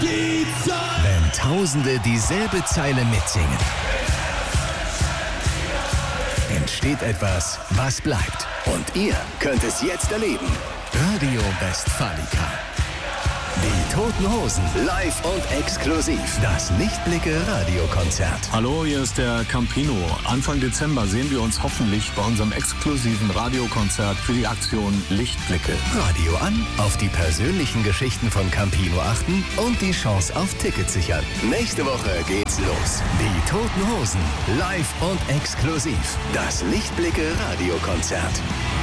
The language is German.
die Zeit! Wenn Tausende dieselbe Zeile mitsingen, entsteht etwas, was bleibt. Und ihr könnt es jetzt erleben. Radio Westfalica. Die Toten Hosen, live und exklusiv. Das Lichtblicke-Radiokonzert. Hallo, hier ist der Campino. Anfang Dezember sehen wir uns hoffentlich bei unserem exklusiven Radiokonzert für die Aktion Lichtblicke. Radio an, auf die persönlichen Geschichten von Campino achten und die Chance auf Tickets sichern. Nächste Woche geht's los. Die Toten Hosen, live und exklusiv. Das Lichtblicke-Radiokonzert.